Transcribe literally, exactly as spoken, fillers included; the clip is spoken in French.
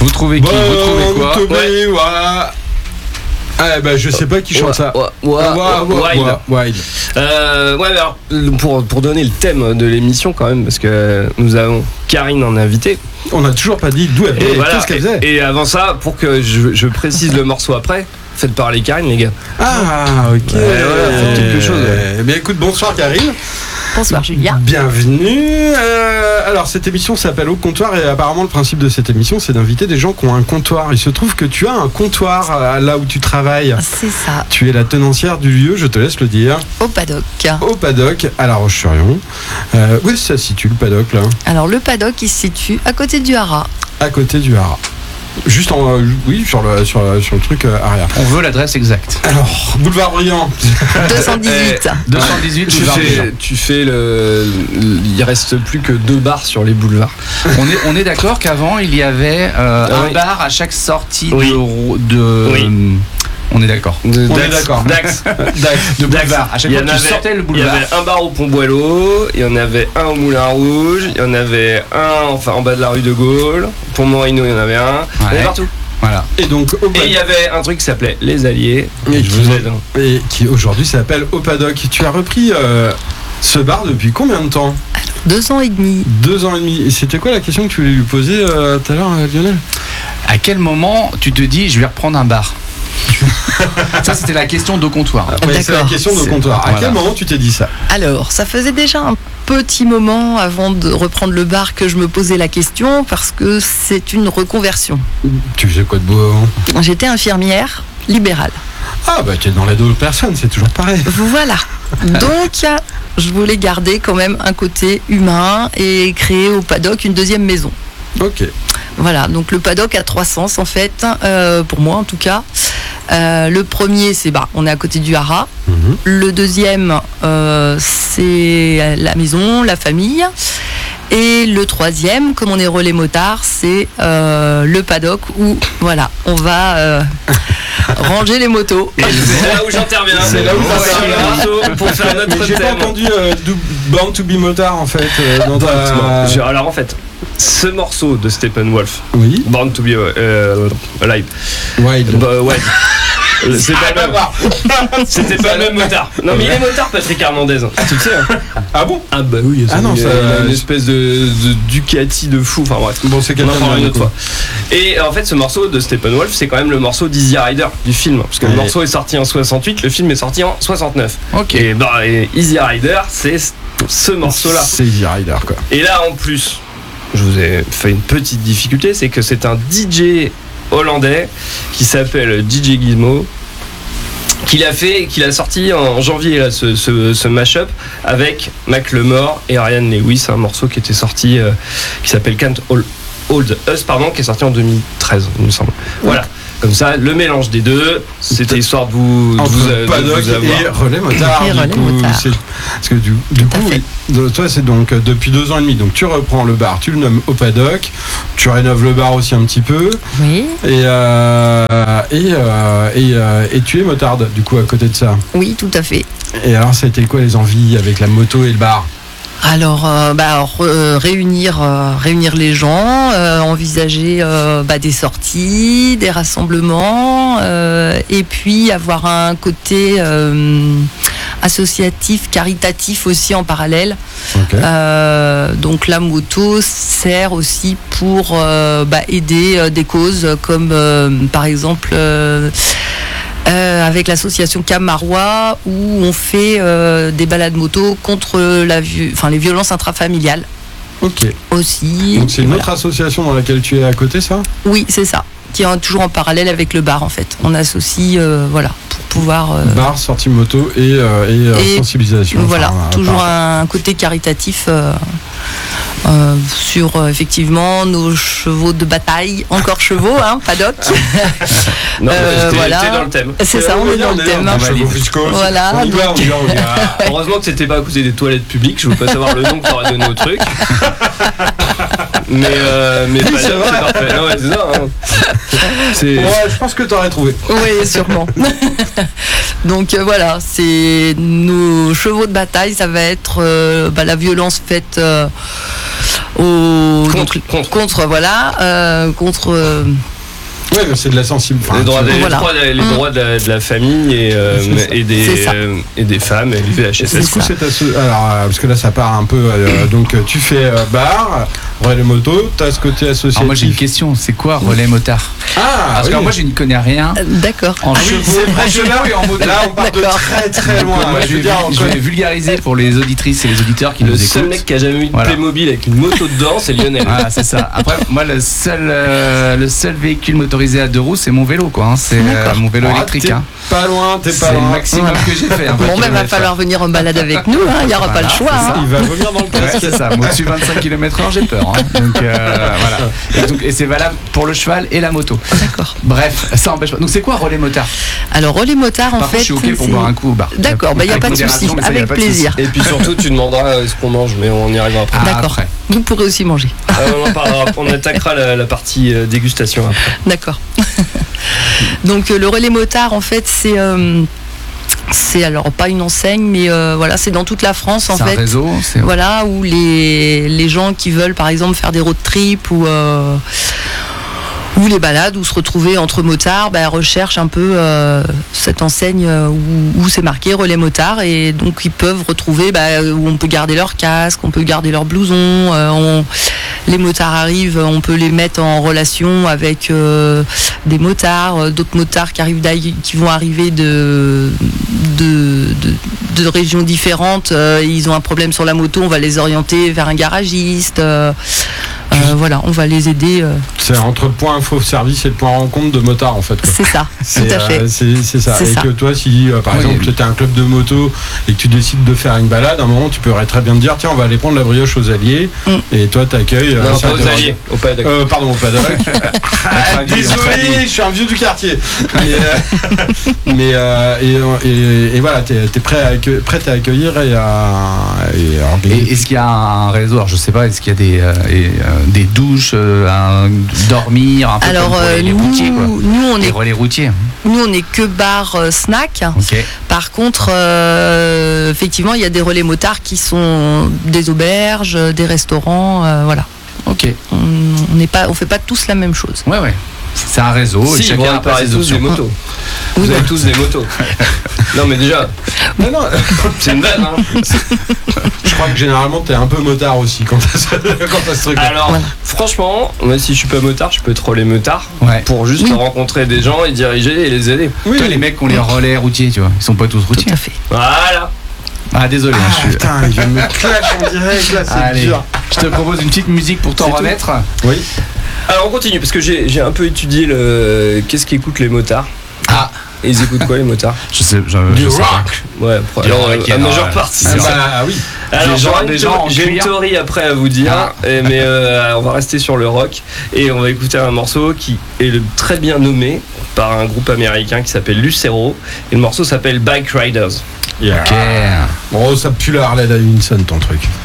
Vous trouvez qui? Bon, Vous trouvez quoi? Toby, Ouais. ouais. Ah bah je sais pas qui chante ça. Ouais, ouais, Ouais, ouais, Wild. ouais, Wild. Euh, ouais, mais alors, pour, pour donner le thème de l'émission quand même, parce que nous avons Karine en invité. On n'a toujours pas dit d'où elle Et, venait, voilà, qu'est-ce qu'elle faisait. et, et avant ça, pour que je, je précise le morceau après, faites parler Karine, les gars. Ah ok. Ouais, voilà, faites quelque chose, ouais. Eh bien écoute, bonsoir Karine. Bonsoir Julien. Bienvenue. Euh, alors cette émission s'appelle Au Comptoir et apparemment le principe de cette émission c'est d'inviter des gens qui ont un comptoir. Il se trouve que tu as un comptoir euh, là où tu travailles. C'est ça, Tu es la tenancière du lieu, je te laisse le dire. au paddock. Au paddock à La Roche-sur-Yon. Euh, où ça se situe le paddock là? Alors le paddock il se situe à côté du haras. À côté du haras. Juste en, euh, oui, sur le, sur, le- sur le truc euh, arrière. On veut l'adresse exacte. Alors, boulevard Briand. deux cent dix-huit. deux cent dix-huit Tu boulevard Briand. fais, tu fais le, le- Il reste plus que deux bars sur les boulevards. On est, on est d'accord qu'avant il y avait euh, Ah un oui. bar à chaque sortie Oui. de, ro- de Oui. euh, on est d'accord. De- On Dax- est d'accord. Dax. Dax. De Dax. boulevard. À chaque Il y fois en que tu avait- sortais le Il y boulevard. avait un bar au Pont-Boileau, il y en avait un au Moulin Rouge, il y en avait un enfin, en bas de la rue de Gaulle, pour Morino il y en avait un, il y en avait Ouais. partout. Voilà. Et donc, au Et il y avait un truc qui s'appait Les Alliés. Et je qui- vous aide. et qui aujourd'hui s'appelle Au Paddock. Tu as repris euh, ce bar depuis combien de temps? Deux ans et demi. Deux ans et demi. Et c'était quoi la question que tu voulais lui poser euh, tout à l'heure, euh, Lionel? À quel moment tu te dis je vais reprendre un bar? Ça c'était la question de comptoir. Ouais, c'est la D'accord. question de C'est- comptoir. À voilà. quel moment tu t'es dit ça? Alors ça faisait déjà un petit moment avant de reprendre le bar que je me posais la question parce que c'est une reconversion. Tu faisais quoi de beau avant? J'étais infirmière libérale. Ah bah tu es dans l'aide aux personnes, c'est toujours pareil. Voilà. Donc je voulais garder quand même un côté humain et créer au paddock une deuxième maison. Ok. Voilà, donc le paddock a trois sens en fait, euh, pour moi en tout cas. Euh, le premier, c'est bah, on est à côté du haras. Mhm. Le deuxième, euh, c'est la maison, la famille. Et le troisième, comme on est relais motard, c'est euh, le paddock où voilà, on va euh, ranger les motos. Et c'est là où j'interviens. C'est là où On va t'interviens. sur le morceau pour faire Mais notre j'ai pas thème. entendu euh, do- Born to be Motard en fait euh, dans ta... J'ai- Alors en fait, ce morceau de Steppenwolf, Oui. Born to be euh, Alive, Wild. bah ouais. C'est pas le même. C'était pas le même motard. Non mais il est motard Patrick Hernandez. Tu le sais hein. Ah bon? Ah bah oui, Ah non, il y a ça- une espèce de, de Ducati de fou. Enfin bref. Bon, c'est On quelqu'un en parlera de une bien, autre du coup. fois. Et en fait, ce morceau de Steppenwolf, c'est quand même le morceau d'Easy Rider du film. Parce que Ouais. le morceau est sorti en soixante-huit, le film est sorti en soixante-neuf. Ok. Et bah, et Easy Rider, c'est ce morceau-là. C'est Easy Rider quoi. Et là, en plus, je vous ai fait une petite difficulté, c'est que c'est un D J hollandais qui s'appelle D J Gizmo, qu'il a fait, qu'il a sorti en janvier là, ce, ce, ce mash-up avec Macklemore et Ryan Lewis, un morceau qui était sorti, euh, qui s'appelle Can't Hold Hold Us, pardon, qui est sorti en deux mille treize, il me semble. Voilà. Comme ça, le mélange des deux, c'était histoire de vous, de Entre vous, de paddock vous avoir. et relais motard. Et du relais coup, motard. c'est- Parce que du, du Tout à coup, fait. oui, de- toi c'est donc euh, depuis deux ans et demi. Donc tu reprends le bar, tu le nommes Au Paddock, tu rénoves le bar aussi un petit peu, Oui, et euh, et, euh, et, euh, et tu es motarde du coup à côté de ça. oui, tout à fait. Et alors ça a été quoi les envies avec la moto et le bar? Alors, euh, bah, alors, euh, réunir, euh, réunir les gens, euh, envisager euh, bah, des sorties, des rassemblements, euh, et puis avoir un côté euh, associatif, caritatif aussi en parallèle. Ok. Euh, donc la moto sert aussi pour euh, bah, aider euh, des causes comme euh, par exemple euh, euh, avec l'association Camarois où on fait euh, des balades moto contre la, vi- enfin, les violences intrafamiliales Ok. aussi. Donc c'est Et une voilà. autre association dans laquelle tu es à côté ça? Oui, c'est ça, qui est toujours en parallèle avec le bar en fait. On associe, euh, voilà, pour pouvoir. euh, Bar, sortie moto et, euh, et, euh, Et sensibilisation. Voilà, Enfin, toujours par- un côté caritatif euh, euh, sur euh, effectivement nos chevaux de bataille, encore chevaux, hein, paddock. Non, Euh, t'es- voilà. t'es dans le thème. C'est ça, on est dans le thème. dans chevaux fiscaux. Voilà, On y va, on y va, on y va. Heureusement que c'était pas à côté des toilettes publiques, je veux pas savoir le nom que t'aurais donné au truc. Mais, euh, mais pas c'est c'est vrai. parfait. Non, ouais, c'est ça. Hein. C'est. Ouais, je pense que t'aurais trouvé. Oui, sûrement. Donc euh, voilà, c'est nos chevaux de bataille, ça va être euh, bah, la violence faite euh, au Contre, donc, contre. contre voilà euh, contre euh, Ouais, mais c'est de la sensible. Enfin, les droits, tu- des, Voilà. les droits, des- les Mmh. droits de, la, de la famille et, euh, C'est ça. et, des, C'est ça. euh, et des femmes et du V H S. C'est Du coup, ça. c'est asso- alors euh, parce que là, ça part un peu. euh, donc, euh, tu fais euh, bar, relais moto, t'as ce côté associatif. Alors moi j'ai une question, c'est quoi relais motard? Ah, Parce que oui. moi je n'y connais rien euh, d'accord. en Ah oui, chevaux, c'est vrai en que chevaux là, et en moto. Là, on part de D'accord. très très Donc, loin. euh, moi, Je je, veux vais, dire, on je connaît- vais vulgariser pour les auditrices et les auditeurs qui Le nous seul écoutent. mec qui a jamais eu de Voilà. Playmobil avec une moto dedans, c'est Lionel. Voilà, c'est ça. Après, moi, le seul, euh, le seul véhicule motorisé à deux roues, c'est mon vélo, quoi. hein. C'est euh, D'accord. mon vélo Ah, électrique. t'es hein. Pas loin, t'es C'est pas le loin. maximum Voilà. que j'ai fait. hein, Bon, vingt ben va kilomètres. falloir venir en balade avec nous. hein, Il n'y aura Voilà, pas le choix. c'est ça. hein. Il va revenir dans le Ouais, casque. c'est ça. Moi, au-dessus de vingt-cinq kilomètres heure, j'ai peur. hein. Donc, euh, voilà. Et, donc, et c'est valable pour le cheval et la moto. D'accord. Bref, ça empêche pas. Donc, c'est quoi relais motard? Alors relais motard en Par fait. contre, je suis OK pour c'est- boire un coup au bar. D'accord, bah, il n'y a Avec pas de modération, souci, mais ça, y a avec pas de souci. plaisir. Et puis surtout, tu demanderas euh, ce qu'on mange, mais on y arrivera après. Ah, D'accord. après. Vous pourrez aussi manger. Ah, on en parlera, on attaquera la, la partie euh, dégustation après. D'accord. Donc euh, le relais motard en fait c'est euh, c'est alors pas une enseigne mais euh, voilà c'est dans toute la France en C'est un fait. réseau. C'est Voilà où les, les gens qui veulent par exemple faire des road trips ou euh, ou les balades ou se retrouver entre motards bah, recherchent un peu euh, cette enseigne euh, où, où c'est marqué relais motard et donc ils peuvent retrouver bah, où on peut garder leur casque, on peut garder leur blouson, euh, on- les motards arrivent, on peut les mettre en relation avec euh, des motards, euh, d'autres motards qui arrivent d'ailleurs- qui vont arriver de de, de, de régions différentes, euh, ils ont un problème sur la moto, on va les orienter vers un garagiste, euh, euh, voilà, on va les aider, euh, C'est entre le point info service et le point rencontre de motard en fait. quoi. c'est ça, tout C'est à fait. euh, c'est- c'est ça. C'est Et ça. que toi, si euh, par Oui. exemple tu as un club de moto et que tu décides de faire une balade, à un moment tu pourrais très bien te dire tiens, on va aller prendre la brioche aux Alliés Mm. et toi t'accueilles. Non, euh, pas ça aux te- alliés, au pas d'accord. Euh, pardon, pas d'accord. Ah, Traduit, désolé, traduit. je suis un vieux du quartier. Mais, euh, mais, euh, et, et- et voilà, t'es es prêt à accue- prête à accueillir et à, et à organiser. Et est-ce qu'il y a un réseau? Alors je sais pas, est-ce qu'il y a des, euh, et, euh, des douches, euh, un- dormir, un peu Alors comme pour euh, les, les nous, routiers quoi. nous on Les est relais routiers. nous on est que bar euh, snack. Ok. Par contre, euh, effectivement, il y a des relais motards qui sont des auberges, euh, des restaurants, euh, voilà. Ok. On on n'est pas, on fait pas tous la même chose. Ouais ouais. C'est un réseau. et Si, chacun vous a pas réparez ses tous options. des motos. Vous avez tous des motos. Non mais déjà, Non, non, c'est une vanne. Hein. je crois que généralement t'es un peu motard aussi quand t'as ce, quand t'as ce truc. Alors, Voilà. franchement, moi si je suis pas motard, je peux être relais motard Ouais. pour juste Oui. rencontrer des gens et diriger et les aider. Oui, Toi, les mecs qui ont les relais routiers, tu vois, ils sont pas tous Tout routiers. à fait. Voilà. Ah désolé. hein, Ah, je, suis- putain, il vient de me clash en direct là, c'est Allez, dur. je te propose une petite musique pour t'en C'est tout. remettre. Oui. Alors on continue parce que j'ai j'ai un peu étudié le qu'est-ce qu'écoutent les motards. Ah. Et ils écoutent quoi les motards? Je sais. Je, Du je sais pas. rock. Ouais, Du alors, rock, la alors, majeure ouais. partie. Ah, c'est Ah, ça. bah, ah oui. Alors Des gens- j'aurai une des théo- gens en j'ai une cuir. théorie après à vous dire, Ah. et- mais euh, on va rester sur le rock et on va écouter un morceau qui est le- très bien nommé par un groupe américain qui s'appelle Lucero et le morceau s'appelle Bike Riders. Yeah. Ok. Bon, ça pue la Harley Davidson ton truc.